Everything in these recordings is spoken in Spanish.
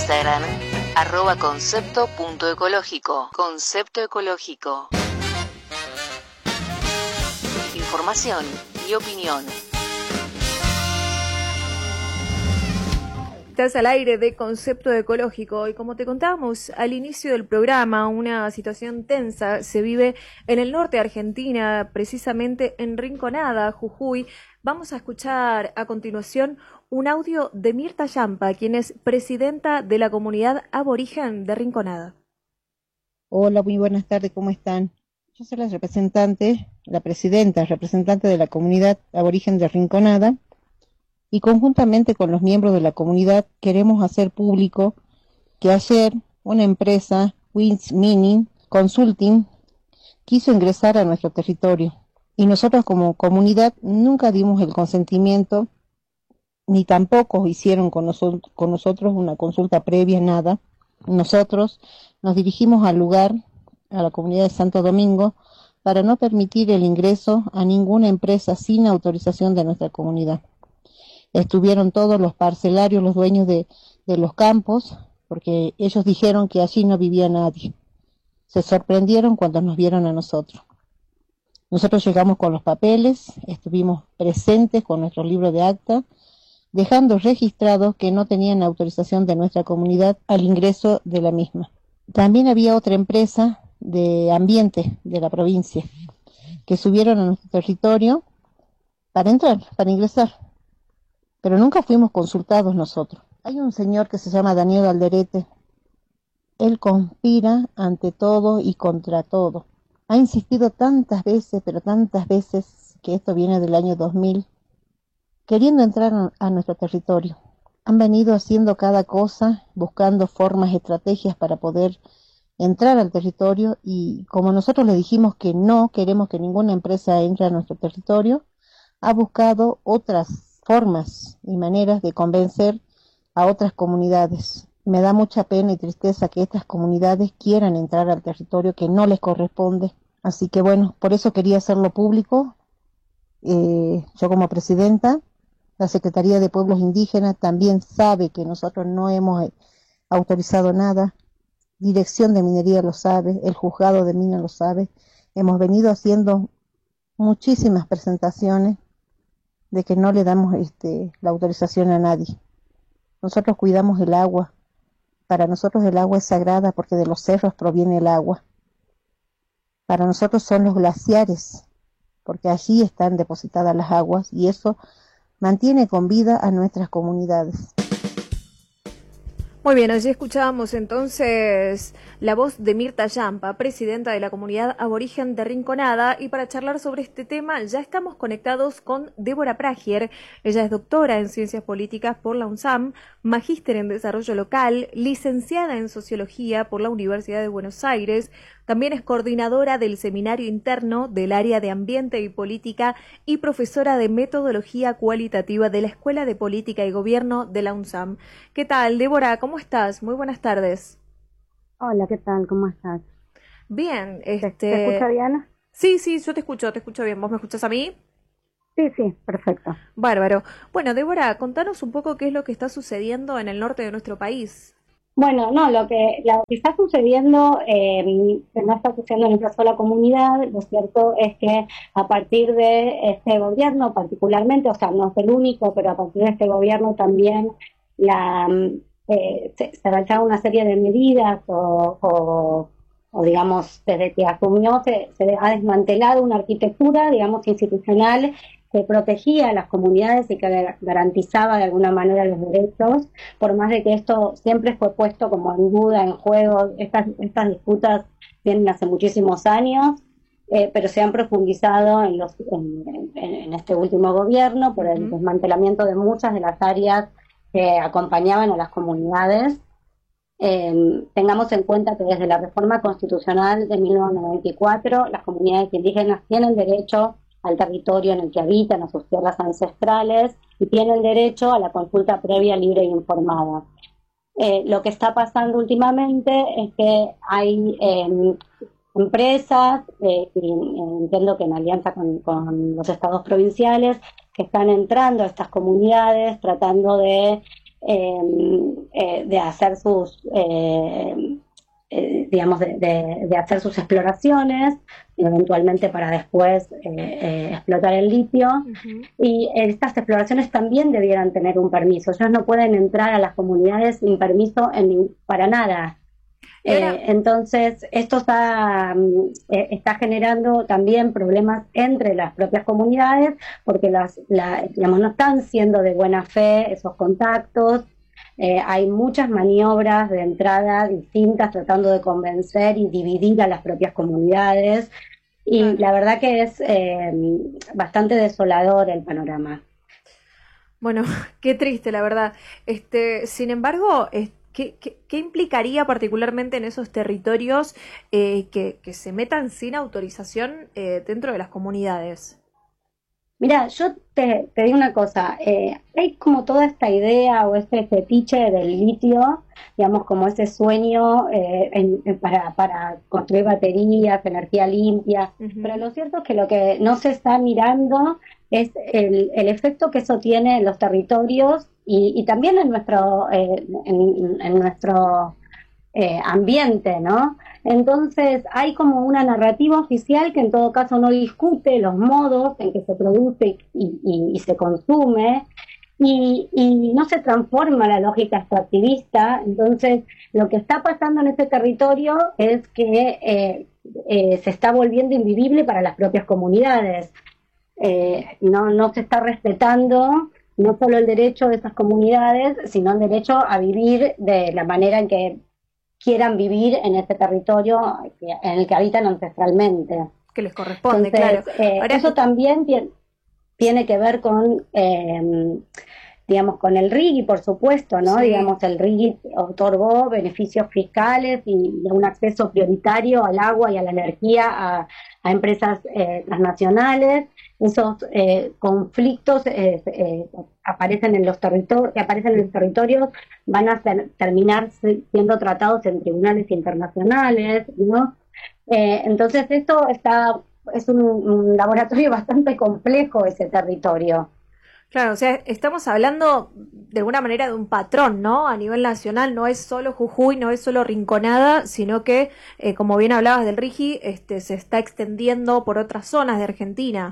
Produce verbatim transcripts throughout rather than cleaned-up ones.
Instagram, arroba concepto punto ecológico. Concepto ecológico. Información y opinión. Estás al aire de Concepto Ecológico y como te contábamos al inicio del programa, una situación tensa se vive en el norte de Argentina, precisamente en Rinconada, Jujuy. Vamos a escuchar a continuación un audio de Mirta Yampa, quien es presidenta de la comunidad aborigen de Rinconada. Hola, muy buenas tardes, ¿cómo están? Yo soy la representante, la presidenta, representante de la comunidad aborigen de Rinconada, y conjuntamente con los miembros de la comunidad queremos hacer público que ayer una empresa, Wins Mining Consulting, quiso ingresar a nuestro territorio. Y nosotros como comunidad nunca dimos el consentimiento, ni tampoco hicieron con, noso- con nosotros una consulta previa, nada. Nosotros nos dirigimos al lugar, a la comunidad de Santo Domingo, para no permitir el ingreso a ninguna empresa sin autorización de nuestra comunidad. Estuvieron todos los parcelarios, los dueños de, de los campos, porque ellos dijeron que allí no vivía nadie. Se sorprendieron cuando nos vieron a nosotros. Nosotros llegamos con los papeles, estuvimos presentes con nuestro libro de acta, dejando registrados que no tenían autorización de nuestra comunidad al ingreso de la misma. También había otra empresa de ambiente de la provincia que subieron a nuestro territorio para entrar, para ingresar. Pero nunca fuimos consultados nosotros. Hay un señor que se llama Daniel Alderete. Él conspira ante todo y contra todo. Ha insistido tantas veces, pero tantas veces, que esto viene del año dos mil, queriendo entrar a nuestro territorio. Han venido haciendo cada cosa, buscando formas, estrategias para poder entrar al territorio, y como nosotros le dijimos que no queremos que ninguna empresa entre a nuestro territorio, ha buscado otras formas y maneras de convencer a otras comunidades. Me da mucha pena y tristeza que estas comunidades quieran entrar al territorio que no les corresponde. Así que bueno, por eso quería hacerlo público. Eh, yo como presidenta, la Secretaría de Pueblos Indígenas también sabe que nosotros no hemos eh, autorizado nada. Dirección de Minería lo sabe, el Juzgado de Mina lo sabe. Hemos venido haciendo muchísimas presentaciones de que no le damos este, la autorización a nadie. Nosotros cuidamos el agua. Para nosotros el agua es sagrada porque de los cerros proviene el agua. Para nosotros son los glaciares, porque allí están depositadas las aguas y eso mantiene con vida a nuestras comunidades. Muy bien, allí escuchábamos entonces la voz de Mirta Yampa, presidenta de la comunidad aborigen de Rinconada, y para charlar sobre este tema ya estamos conectados con Débora Pragier. Ella es doctora en Ciencias Políticas por la UNSAM, magíster en Desarrollo Local, licenciada en Sociología por la Universidad de Buenos Aires, también es coordinadora del Seminario Interno del Área de Ambiente y Política y profesora de Metodología Cualitativa de la Escuela de Política y Gobierno de la UNSAM. ¿Qué tal, Débora? ¿Cómo estás? Muy buenas tardes. Hola, ¿qué tal? ¿Cómo estás? Bien. ¿Te, este... ¿Te escucha bien? Sí, sí, yo te escucho, te escucho bien. ¿Vos me escuchás a mí? Sí, sí, perfecto. Bárbaro. Bueno, Débora, contanos un poco qué es lo que está sucediendo en el norte de nuestro país. Bueno, no, lo que, lo que está sucediendo, eh, que no está sucediendo en nuestra sola comunidad, lo cierto es que a partir de este gobierno particularmente, o sea, no es el único, pero a partir de este gobierno también la, eh, se, se realizaron una serie de medidas o, o, o digamos, desde que asumió se, se ha desmantelado una arquitectura, digamos, institucional que protegía a las comunidades y que garantizaba de alguna manera los derechos, por más de que esto siempre fue puesto como en duda, en juego. Estas, estas disputas vienen hace muchísimos años, eh, pero se han profundizado en, los, en, en, en este último gobierno por el uh-huh. desmantelamiento de muchas de las áreas que acompañaban a las comunidades. Eh, tengamos en cuenta que desde la reforma constitucional de mil novecientos noventa y cuatro las comunidades indígenas tienen derecho al territorio en el que habitan, a sus tierras ancestrales, y tienen derecho a la consulta previa, libre e informada. Eh, lo que está pasando últimamente es que hay eh, empresas, eh, y entiendo que en alianza con, con los estados provinciales, que están entrando a estas comunidades tratando de eh, eh, de hacer sus eh, eh, digamos de, de, de hacer sus exploraciones, eventualmente para después eh, eh, explotar el litio. Uh-huh. Y estas exploraciones también debieran tener un permiso. Ellos no pueden entrar a las comunidades sin permiso en, para nada. Eh, entonces, esto está, eh, está generando también problemas entre las propias comunidades, porque las, la, digamos, no están siendo de buena fe esos contactos. Eh, hay muchas maniobras de entrada distintas tratando de convencer y dividir a las propias comunidades, y ah. la verdad que es eh, bastante desolador el panorama. Bueno, qué triste, la verdad. Este, sin embargo, este, ¿Qué, qué, ¿Qué implicaría particularmente en esos territorios eh, que, que se metan sin autorización eh, dentro de las comunidades? Mira, yo te, te digo una cosa, eh, hay como toda esta idea o este fetiche del litio, digamos como ese sueño eh, en, en, para, para construir baterías, energía limpia, uh-huh. pero lo cierto es que lo que no se está mirando es el, el efecto que eso tiene en los territorios y, y también en nuestro, eh, en, en nuestro eh, ambiente, ¿no? Entonces hay como una narrativa oficial que en todo caso no discute los modos en que se produce y, y, y se consume, y, y no se transforma la lógica extractivista. Entonces lo que está pasando en este territorio es que eh, eh, se está volviendo invivible para las propias comunidades. Eh, no, no se está respetando no solo el derecho de esas comunidades, sino el derecho a vivir de la manera en que quieran vivir en este territorio en el que habitan ancestralmente. Que les corresponde, Entonces, claro. Eh, Ahora, eso también tiene, tiene que ver con, eh, digamos, con el R I G I, por supuesto, ¿no? Sí. Digamos, el R I G I otorgó beneficios fiscales y un acceso prioritario al agua y a la energía a, a empresas eh, transnacionales. Esos eh, conflictos eh, eh, aparecen en los territorios, que aparecen en los territorios, van a ser, terminar siendo tratados en tribunales internacionales, ¿no? Eh, entonces esto está, es un, un laboratorio bastante complejo, ese territorio. Claro, o sea, estamos hablando de alguna manera de un patrón, ¿no? A nivel nacional no es solo Jujuy, no es solo Rinconada, sino que, eh, como bien hablabas del R I G I, este, se está extendiendo por otras zonas de Argentina.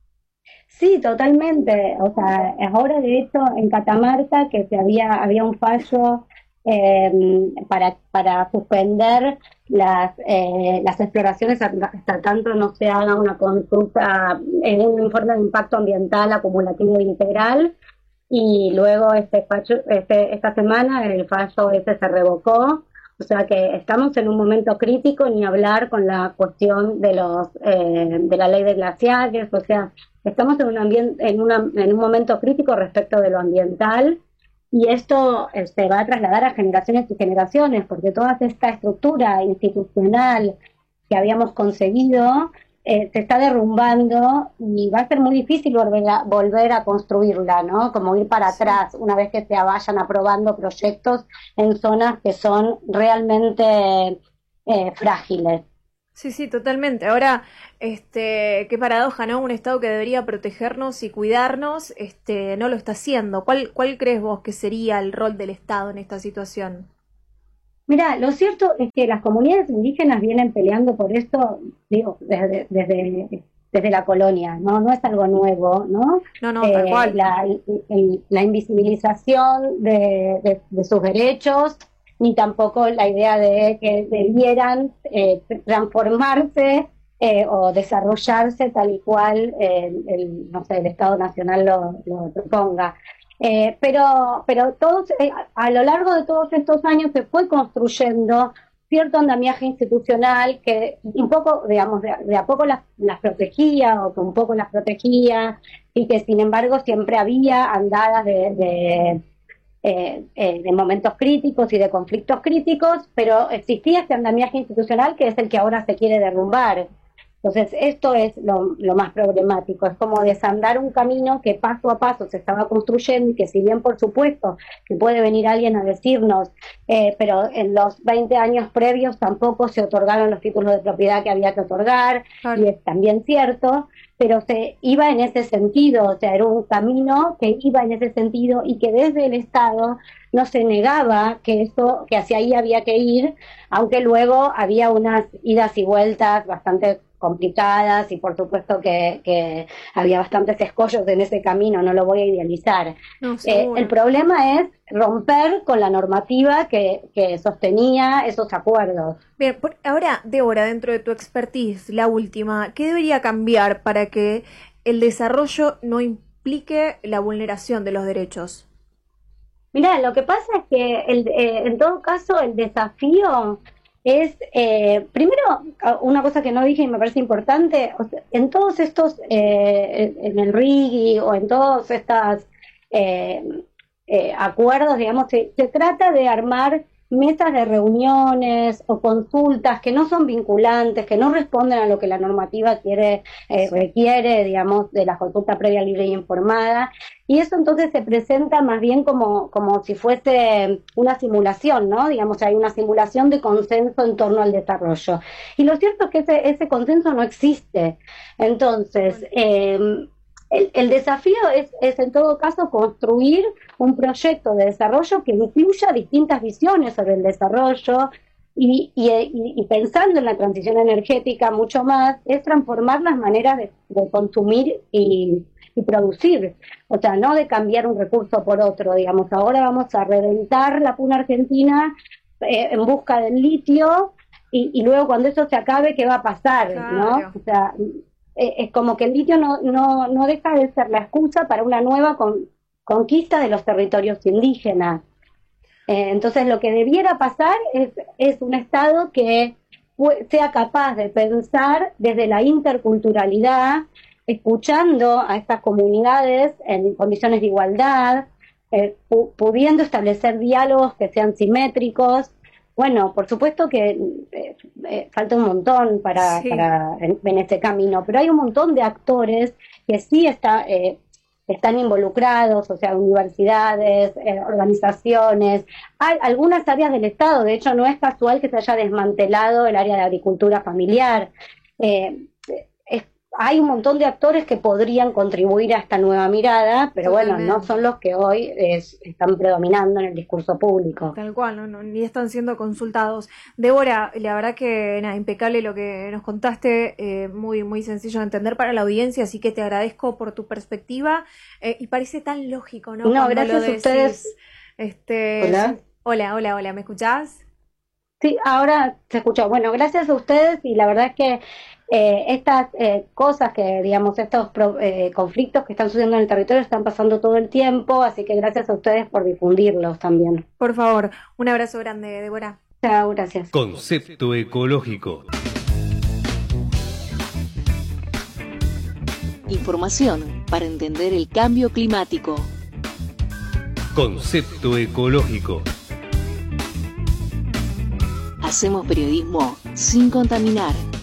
Sí, totalmente. O sea, ahora de hecho en Catamarca que se había había un fallo eh, para para suspender las eh, las exploraciones hasta tanto no se haga una consulta en un informe de impacto ambiental acumulativo e integral, y luego este fallo, este, esta semana el fallo ese se revocó. O sea que estamos en un momento crítico, ni hablar con la cuestión de los eh, de la ley de glaciares. O sea, estamos en un ambiente, en una, en un momento crítico respecto de lo ambiental, y esto eh, se va a trasladar a generaciones y generaciones, porque toda esta estructura institucional que habíamos conseguido eh, se está derrumbando, y va a ser muy difícil volver a, volver a construirla, ¿no? Como ir para atrás una vez que se vayan aprobando proyectos en zonas que son realmente eh, frágiles. Sí, sí, totalmente. Ahora, este, qué paradoja, ¿no? Un Estado que debería protegernos y cuidarnos, este, no lo está haciendo. ¿Cuál, cuál crees vos que sería el rol del Estado en esta situación? Mira, lo cierto es que las comunidades indígenas vienen peleando por esto, digo, desde, desde, desde la colonia, ¿no? No es algo nuevo, ¿no? No, no, tal cual. Eh, la, el, la invisibilización de, de, de sus derechos, ni tampoco la idea de que debieran eh, transformarse eh, o desarrollarse tal y cual eh, el, no sé, el Estado Nacional lo, lo proponga. Eh, pero pero todos eh, a lo largo de todos estos años se fue construyendo cierto andamiaje institucional que un poco, digamos, de, de a poco las, las protegía, o que un poco las protegía, y que sin embargo siempre había andadas de... de Eh, eh, de momentos críticos y de conflictos críticos, pero existía este andamiaje institucional que es el que ahora se quiere derrumbar. Entonces, esto es lo, lo más problemático, es como desandar un camino que paso a paso se estaba construyendo y que si bien, por supuesto, que puede venir alguien a decirnos, eh, pero en los veinte años previos tampoco se otorgaron los títulos de propiedad que había que otorgar, claro. Y es también cierto, pero se iba en ese sentido, o sea, era un camino que iba en ese sentido y que desde el Estado no se negaba que eso, que hacia ahí había que ir, aunque luego había unas idas y vueltas bastante complicadas y por supuesto que, que había bastantes escollos en ese camino, no lo voy a idealizar. No, eh, el problema es romper con la normativa que, que sostenía esos acuerdos. Bien, por, ahora, Débora, dentro de tu expertise, la última, ¿qué debería cambiar para que el desarrollo no implique la vulneración de los derechos? Mirá, lo que pasa es que el, eh, en todo caso el desafío es, eh, primero, una cosa que no dije y me parece importante, o sea, en todos estos, eh, en el R I G I o en todos estos eh, eh, acuerdos, digamos, se, se trata de armar mesas de reuniones o consultas que no son vinculantes, que no responden a lo que la normativa quiere eh, requiere, digamos, de la consulta previa, libre y informada, y eso entonces se presenta más bien como, como si fuese una simulación, ¿no? Digamos, hay una simulación de consenso en torno al desarrollo. Y lo cierto es que ese, ese consenso no existe. Entonces, eh, El, el desafío es, es en todo caso construir un proyecto de desarrollo que incluya distintas visiones sobre el desarrollo y, y, y pensando en la transición energética mucho más, es transformar las maneras de, de consumir y, y producir, o sea, no de cambiar un recurso por otro, digamos, ahora vamos a reventar la puna argentina eh, en busca del litio y, y luego cuando eso se acabe, ¿qué va a pasar? Claro. ¿No? O sea, es como que el litio no, no, no deja de ser la excusa para una nueva con, conquista de los territorios indígenas. Eh, entonces lo que debiera pasar es, es un Estado que sea capaz de pensar desde la interculturalidad, escuchando a estas comunidades en condiciones de igualdad, eh, pu- pudiendo establecer diálogos que sean simétricos. Bueno, por supuesto que eh, eh, falta un montón para, sí. para en, en este camino, pero hay un montón de actores que sí está, eh, están involucrados, o sea, universidades, eh, organizaciones, hay algunas áreas del Estado, de hecho no es casual que se haya desmantelado el área de agricultura familiar. Eh, es, hay un montón de actores que podrían contribuir a esta nueva mirada, pero Totalmente. bueno, no son los que hoy es, están predominando en el discurso público. Tal cual, no, no, ni están siendo consultados. Débora, la verdad que nada, impecable lo que nos contaste, eh, muy muy sencillo de entender para la audiencia, así que te agradezco por tu perspectiva, eh, y parece tan lógico, ¿no? No, Cuando gracias a ustedes. Este, hola. Hola, hola, hola, ¿me escuchás? Sí, ahora se escuchó. Bueno, gracias a ustedes y la verdad es que Eh, estas eh, cosas que, digamos, estos pro, eh, conflictos que están sucediendo en el territorio están pasando todo el tiempo, así que gracias a ustedes por difundirlos también. Por favor, un abrazo grande, Débora. Chao, gracias. Concepto ecológico. Información para entender el cambio climático. Concepto ecológico. Hacemos periodismo sin contaminar.